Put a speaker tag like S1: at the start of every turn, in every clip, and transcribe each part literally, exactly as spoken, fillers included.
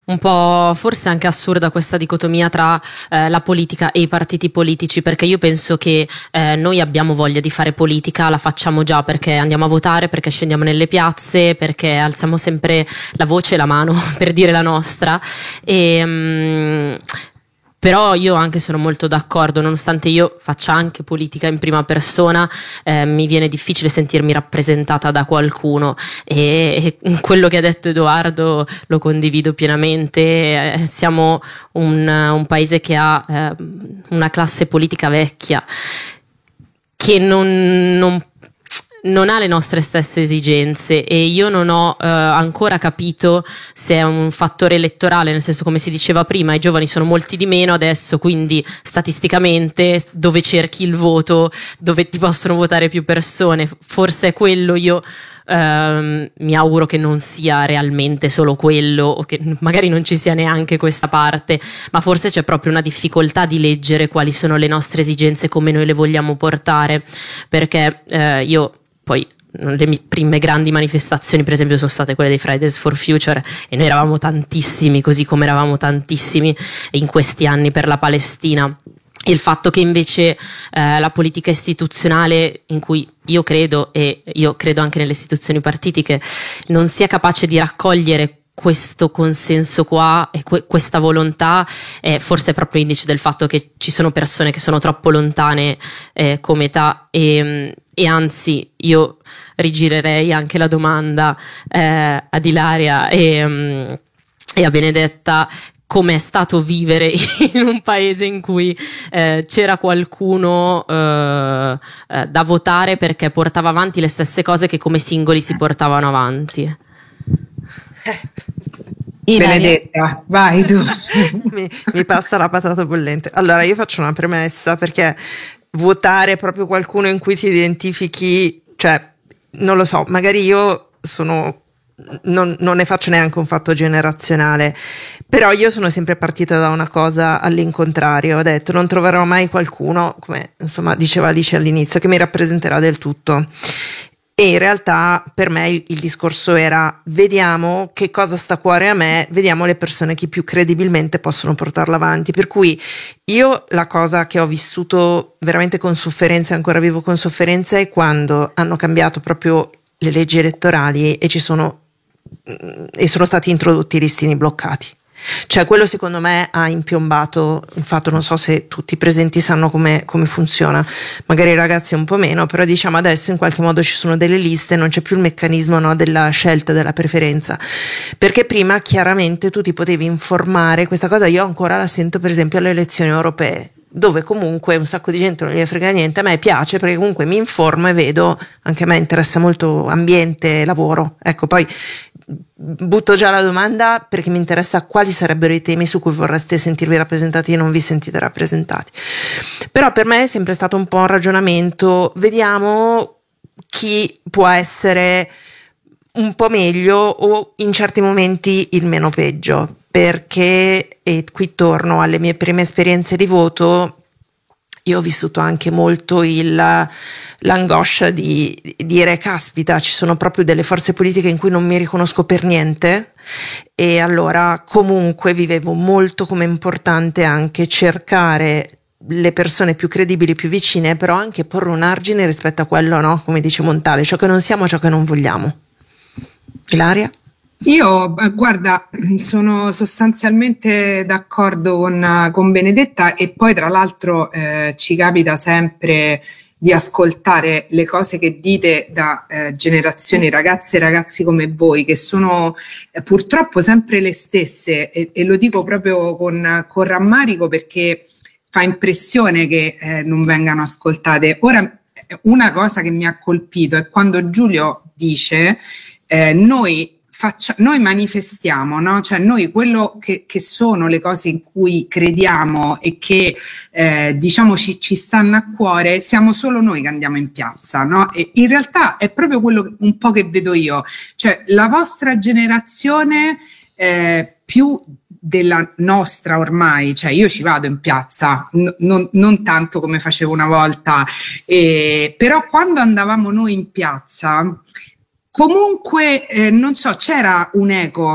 S1: un po' forse anche assurda questa dicotomia tra eh, la politica e i partiti politici, perché io penso che eh, noi abbiamo voglia di fare politica, la facciamo già perché andiamo a votare, perché scendiamo nelle piazze, perché alziamo sempre la voce e la mano per dire la nostra e mm, però io anche sono molto d'accordo, nonostante io faccia anche politica in prima persona, eh, mi viene difficile sentirmi rappresentata da qualcuno e, e quello che ha detto Edoardo lo condivido pienamente. Eh, siamo un, un paese che ha eh, una classe politica vecchia che non, non non ha le nostre stesse esigenze e io non ho eh, ancora capito se è un fattore elettorale, nel senso, come si diceva prima, i giovani sono molti di meno adesso, quindi statisticamente dove cerchi il voto, dove ti possono votare più persone, forse è quello. Io ehm, mi auguro che non sia realmente solo quello o che magari non ci sia neanche questa parte, ma forse c'è proprio una difficoltà di leggere quali sono le nostre esigenze, come noi le vogliamo portare, perché eh, io poi le mie prime grandi manifestazioni per esempio sono state quelle dei Fridays for Future e noi eravamo tantissimi, così come eravamo tantissimi in questi anni per la Palestina. Il fatto che invece eh, la politica istituzionale, in cui io credo e io credo anche nelle istituzioni partitiche, non sia capace di raccogliere questo consenso qua e que- questa volontà, è forse proprio indice del fatto che ci sono persone che sono troppo lontane eh, come età e, e anzi io rigirerei anche la domanda eh, ad Ilaria e, um, e a Benedetta: come è stato vivere in un paese in cui eh, c'era qualcuno eh, eh, da votare perché portava avanti le stesse cose che come singoli si portavano avanti?
S2: Benedetta, vai tu.
S3: mi, mi passa la patata bollente. Allora, io faccio una premessa, perché votare proprio qualcuno in cui ti identifichi, cioè, non lo so, magari io sono, non, non ne faccio neanche un fatto generazionale, però io sono sempre partita da una cosa all'incontrario. Ho detto: non troverò mai qualcuno, come insomma diceva Alice all'inizio, che mi rappresenterà del tutto. E in realtà per me il, il discorso era: vediamo che cosa sta a cuore a me, vediamo le persone che più credibilmente possono portarla avanti. Per cui io la cosa che ho vissuto veramente con sofferenza, e ancora vivo con sofferenza, è quando hanno cambiato proprio le leggi elettorali e ci sono e sono stati introdotti i listini bloccati. Cioè, quello secondo me ha impiombato il fatto. Non so se tutti i presenti sanno come, come funziona, magari i ragazzi un po' meno, però diciamo adesso in qualche modo ci sono delle liste, non c'è più il meccanismo, no, della scelta, della preferenza, perché prima chiaramente tu ti potevi informare. Questa cosa io ancora la sento per esempio alle elezioni europee, dove comunque un sacco di gente non gli frega niente. A me piace perché comunque mi informo e vedo, anche a me interessa molto ambiente, lavoro, ecco. Poi butto già la domanda perché mi interessa quali sarebbero i temi su cui vorreste sentirvi rappresentati e non vi sentite rappresentati. Però per me è sempre stato un po' un ragionamento: vediamo chi può essere un po' meglio o in certi momenti il meno peggio, perché, e qui torno alle mie prime esperienze di voto, io ho vissuto anche molto il, l'angoscia di, di dire: caspita, ci sono proprio delle forze politiche in cui non mi riconosco per niente, e allora comunque vivevo molto come importante anche cercare le persone più credibili, più vicine, però anche porre un argine rispetto a quello, no? Come dice Montale, ciò che non siamo, ciò che non vogliamo. Ilaria?
S2: Io, guarda, sono sostanzialmente d'accordo con, con Benedetta, e poi tra l'altro eh, ci capita sempre di ascoltare le cose che dite da eh, generazioni, ragazze e ragazzi come voi, che sono eh, purtroppo sempre le stesse, e, e lo dico proprio con, con rammarico, perché fa impressione che eh, non vengano ascoltate. Ora, una cosa che mi ha colpito è quando Giulio dice eh, noi Faccia, noi manifestiamo, no? Cioè noi quello che, che sono le cose in cui crediamo e che eh, diciamo ci, ci stanno a cuore, siamo solo noi che andiamo in piazza, no? E in realtà è proprio quello che, un po' che vedo io, cioè la vostra generazione eh, più della nostra ormai, cioè io ci vado in piazza, n- non, non tanto come facevo una volta, eh, però quando andavamo noi in piazza comunque, eh, non so, c'era un eco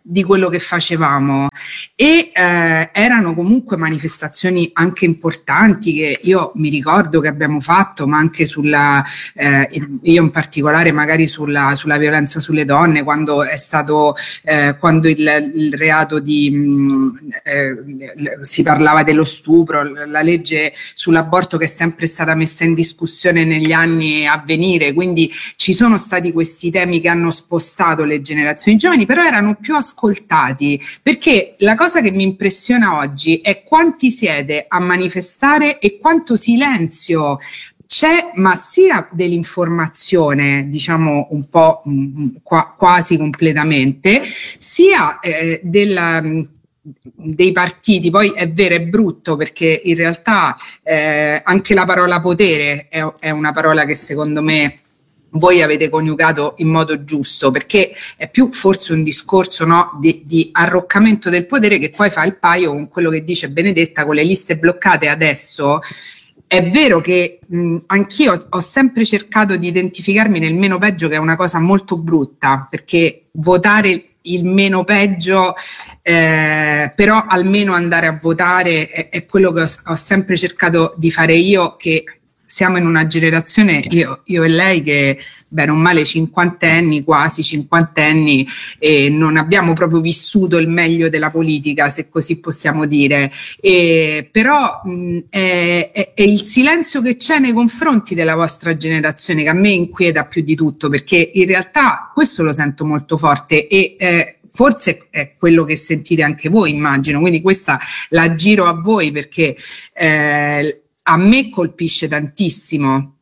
S2: di quello che facevamo e eh, erano comunque manifestazioni anche importanti che io mi ricordo che abbiamo fatto, ma anche sulla, eh, io in particolare magari sulla, sulla violenza sulle donne, quando è stato, eh, quando il, il reato di, mh, eh, si parlava dello stupro, la legge sull'aborto che è sempre stata messa in discussione negli anni a venire, quindi ci sono stati questi temi che hanno spostato le generazioni giovani, però erano più ascoltati, perché la cosa che mi impressiona oggi è quanti siete a manifestare e quanto silenzio c'è, ma sia dell'informazione, diciamo un po' mh, qua, quasi completamente, sia eh, della dei partiti. Poi è vero, è brutto, perché in realtà eh, anche la parola potere è, è una parola che secondo me voi avete coniugato in modo giusto, perché è più forse un discorso, no, di, di arroccamento del potere, che poi fa il paio con quello che dice Benedetta con le liste bloccate adesso. È vero che mh, anch'io ho sempre cercato di identificarmi nel meno peggio, che è una cosa molto brutta, perché votare il meno peggio, eh, però almeno andare a votare è, è quello che ho, ho sempre cercato di fare io, che siamo in una generazione, io, io e lei, che bene o male cinquantenni, quasi cinquantenni, e non abbiamo proprio vissuto il meglio della politica, se così possiamo dire. E, però mh, è, è, è il silenzio che c'è nei confronti della vostra generazione che a me inquieta più di tutto, perché in realtà questo lo sento molto forte e eh, forse è quello che sentite anche voi, immagino, quindi questa la giro a voi, perché eh, a me colpisce tantissimo.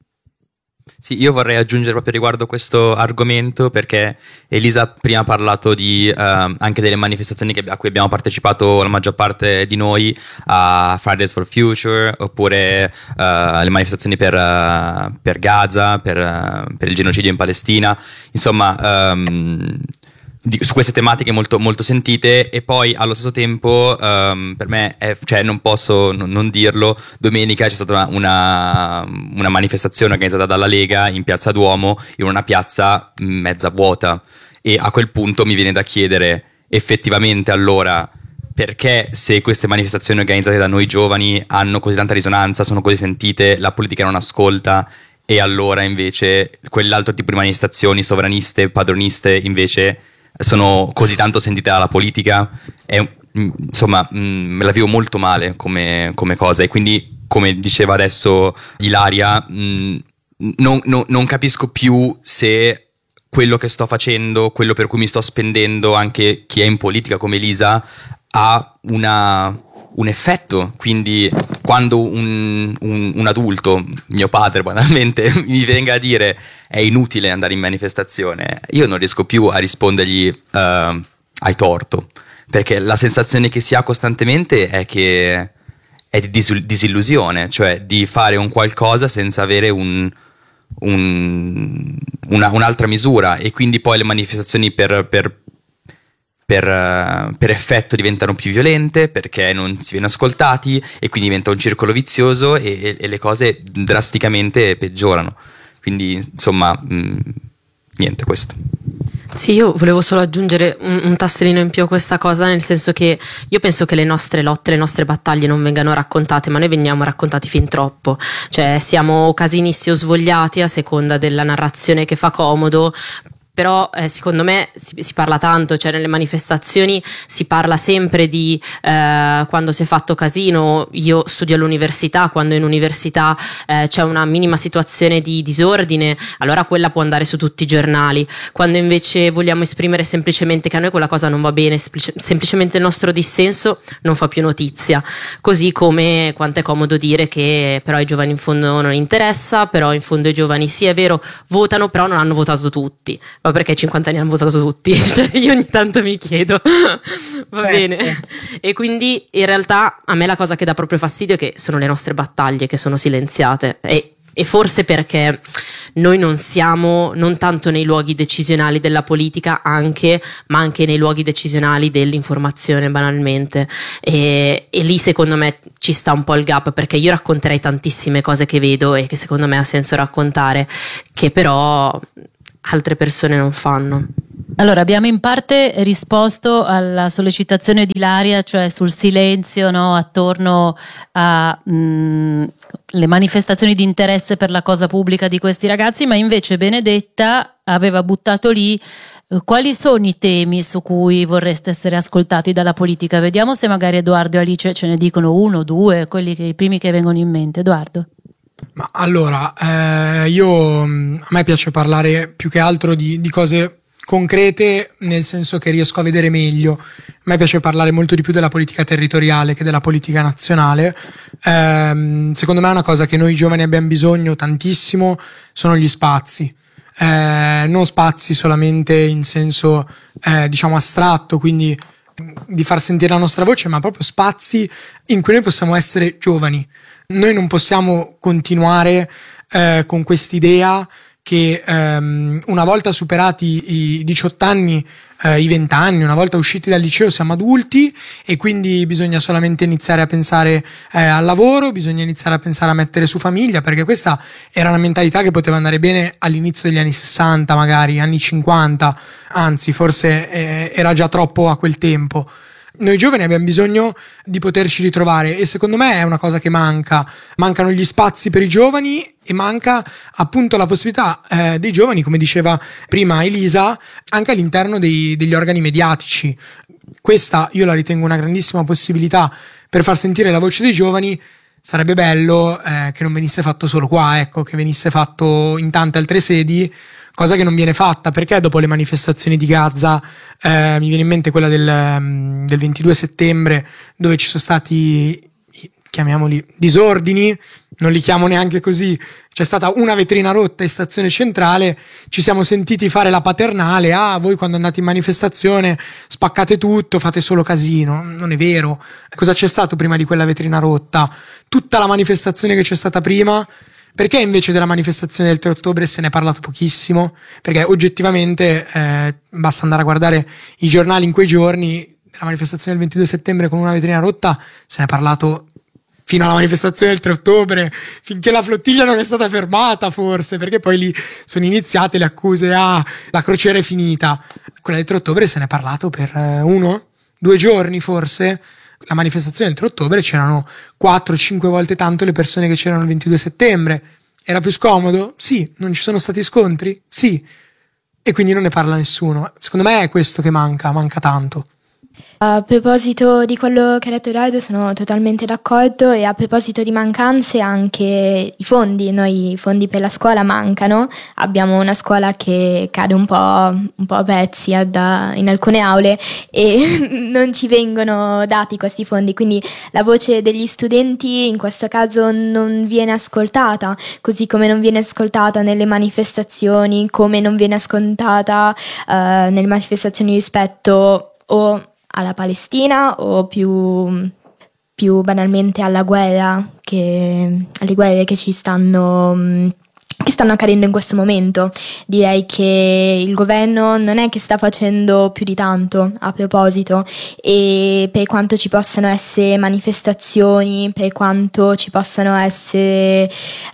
S4: Sì, io vorrei aggiungere proprio riguardo questo argomento, perché Elisa prima ha parlato di uh, anche delle manifestazioni che, a cui abbiamo partecipato la maggior parte di noi, a Fridays for Future, oppure uh, le manifestazioni per, uh, per Gaza, per, uh, per il genocidio in Palestina, insomma um, di, su queste tematiche molto, molto sentite. E poi allo stesso tempo um, per me è, cioè non posso non, non dirlo, domenica c'è stata una, una manifestazione organizzata dalla Lega in Piazza Duomo, in una piazza mezza vuota, e a quel punto mi viene da chiedere effettivamente, allora, perché se queste manifestazioni organizzate da noi giovani hanno così tanta risonanza, sono così sentite, la politica non ascolta, e allora invece quell'altro tipo di manifestazioni sovraniste, padroniste, invece sono così tanto sentite dalla politica. È, insomma, me la vivo molto male come, come cosa, e quindi, come diceva adesso Ilaria, mh, non, non, non capisco più se quello che sto facendo, quello per cui mi sto spendendo, anche chi è in politica come Elisa, ha una, un effetto. Quindi quando un, un, un adulto, mio padre banalmente, mi venga a dire è inutile andare in manifestazione, io non riesco più a rispondergli uh, hai torto, perché la sensazione che si ha costantemente è che è di dis- disillusione, cioè di fare un qualcosa senza avere un, un, una, un'altra misura, e quindi poi le manifestazioni per, per Per, uh, per effetto diventano più violente, perché non si viene ascoltati, e quindi diventa un circolo vizioso, e, e le cose drasticamente peggiorano. Quindi insomma mh, niente, questo.
S1: Sì, io volevo solo aggiungere un, un tastierino in più a questa cosa, nel senso che io penso che le nostre lotte, le nostre battaglie non vengano raccontate, ma noi veniamo raccontati fin troppo, cioè siamo casinisti o svogliati a seconda della narrazione che fa comodo. Però eh, secondo me si, si parla tanto, cioè nelle manifestazioni si parla sempre di eh, quando si è fatto casino. Io studio all'università, quando in università eh, c'è una minima situazione di disordine, allora quella può andare su tutti i giornali. Quando invece vogliamo esprimere semplicemente che a noi quella cosa non va bene, semplice, semplicemente il nostro dissenso, non fa più notizia. Così come quanto è comodo dire che però ai giovani in fondo non interessa, però in fondo i giovani sì è vero votano, però non hanno votato tutti. Ma perché cinquanta anni hanno votato tutti? Cioè, io ogni tanto mi chiedo. Va
S2: certo.
S1: bene. E quindi in realtà a me la cosa che dà proprio fastidio è che sono le nostre battaglie che sono silenziate, e, e forse perché noi non siamo non tanto nei luoghi decisionali della politica, anche, ma anche nei luoghi decisionali dell'informazione, banalmente, e, e lì secondo me ci sta un po' il gap, perché io racconterei tantissime cose che vedo e che secondo me ha senso raccontare, che però altre persone non fanno.
S5: Allora, abbiamo in parte risposto alla sollecitazione di Ilaria, cioè sul silenzio, no, attorno alle manifestazioni di interesse per la cosa pubblica di questi ragazzi, ma invece Benedetta aveva buttato lì eh, quali sono i temi su cui vorreste essere ascoltati dalla politica. Vediamo se magari Edoardo e Alice ce ne dicono uno, due, quelli che, i primi che vengono in mente. Edoardo?
S6: Ma allora, eh, io a me piace parlare più che altro di, di cose concrete, nel senso che riesco a vedere meglio. A me piace parlare molto di più della politica territoriale che della politica nazionale. Eh, secondo me è una cosa che noi giovani abbiamo bisogno tantissimo, sono gli spazi. Eh, non spazi solamente in senso eh, diciamo astratto, quindi di far sentire la nostra voce, ma proprio spazi in cui noi possiamo essere giovani. Noi non possiamo continuare eh, con quest'idea che ehm, una volta superati i diciotto anni, eh, i venti anni, una volta usciti dal liceo siamo adulti e quindi bisogna solamente iniziare a pensare eh, al lavoro, bisogna iniziare a pensare a mettere su famiglia, perché questa era una mentalità che poteva andare bene all'inizio degli anni sessanta, magari anni cinquanta, anzi forse eh, era già troppo a quel tempo. Noi giovani abbiamo bisogno di poterci ritrovare e secondo me è una cosa che manca. Mancano gli spazi per i giovani e manca appunto la possibilità eh, dei giovani, come diceva prima Elisa, anche all'interno dei, degli organi mediatici. Questa io la ritengo una grandissima possibilità per far sentire la voce dei giovani. Sarebbe bello eh, che non venisse fatto solo qua, ecco, che venisse fatto in tante altre sedi, cosa che non viene fatta, perché dopo le manifestazioni di Gaza eh, mi viene in mente quella del, del ventidue settembre, dove ci sono stati, chiamiamoli disordini, non li chiamo neanche così, c'è stata una vetrina rotta in stazione centrale, ci siamo sentiti fare la paternale, ah voi quando andate in manifestazione spaccate tutto, fate solo casino. Non è vero. Cosa c'è stato prima di quella vetrina rotta? Tutta la manifestazione che c'è stata prima. Perché invece della manifestazione del tre ottobre se ne è parlato pochissimo? Perché oggettivamente eh, basta andare a guardare i giornali in quei giorni, della manifestazione del ventidue settembre con una vetrina rotta se ne è parlato fino alla manifestazione del tre ottobre, finché la flottiglia non è stata fermata forse, perché poi lì sono iniziate le accuse, ah, la crociera è finita. Quella del tre ottobre se ne è parlato per eh, uno, due giorni forse. La manifestazione del tre ottobre c'erano quattro cinque volte tanto le persone che c'erano il ventidue settembre. Era più scomodo? Sì. Non ci sono stati scontri? Sì. E quindi non ne parla nessuno. Secondo me è questo che manca, manca tanto.
S7: A proposito di quello che ha detto Edoardo sono totalmente d'accordo, e a proposito di mancanze anche i fondi, noi i fondi per la scuola mancano, abbiamo una scuola che cade un po', un po' a pezzi ad, in alcune aule e non ci vengono dati questi fondi, quindi la voce degli studenti in questo caso non viene ascoltata, così come non viene ascoltata nelle manifestazioni, come non viene ascoltata uh, nelle manifestazioni rispetto o alla Palestina o più, più banalmente alla guerra, che, alle guerre che ci stanno, che stanno accadendo in questo momento. Direi che il governo non è che sta facendo più di tanto a proposito, e per quanto ci possano essere manifestazioni, per quanto ci possano essere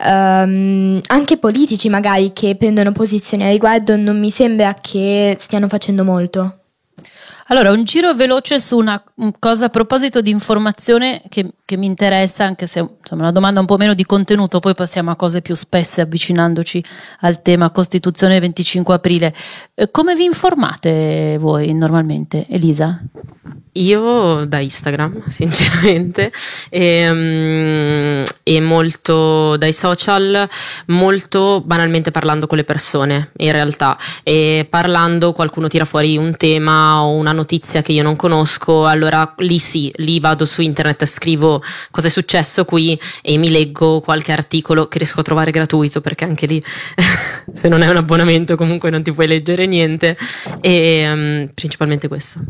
S7: um, anche politici magari che prendono posizioni a riguardo, non mi sembra che stiano facendo molto.
S5: Allora, un giro veloce su una cosa a proposito di informazione che, che mi interessa, anche se insomma, è una domanda un po' meno di contenuto, poi passiamo a cose più spesse avvicinandoci al tema Costituzione venticinque aprile. Eh, come vi informate voi normalmente, Elisa?
S1: Io da Instagram, sinceramente, e, e molto dai social, molto banalmente parlando con le persone, in realtà, e parlando qualcuno tira fuori un tema o una notizia che io non conosco, allora lì sì, lì vado su internet e scrivo cosa è successo qui e mi leggo qualche articolo che riesco a trovare gratuito, perché anche lì se non è un abbonamento comunque non ti puoi leggere niente, e um, principalmente questo.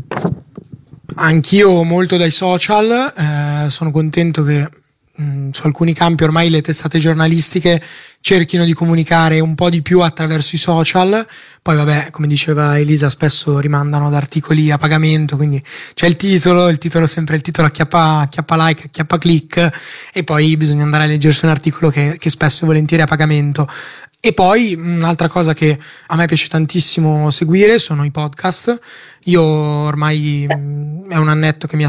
S6: Anch'io molto dai social, eh, sono contento che mh, su alcuni campi ormai le testate giornalistiche cerchino di comunicare un po' di più attraverso i social. Poi vabbè, come diceva Elisa, spesso rimandano ad articoli a pagamento, quindi c'è il titolo, il titolo sempre il titolo acchiappa, acchiappa like, acchiappa click, e poi bisogna andare a leggersi un articolo che, che spesso e volentieri è a pagamento. E poi un'altra cosa che a me piace tantissimo seguire sono i podcast. Io ormai è un annetto che mi